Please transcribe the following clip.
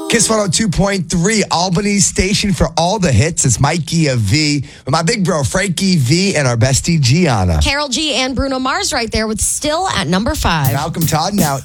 Kiss 102.3, Albany's station for all the hits. It's Mikey V with my big bro, Frankie V, and our bestie, Gianna. Carol G and Bruno Mars right there with Still at number 5. Malcolm Todd now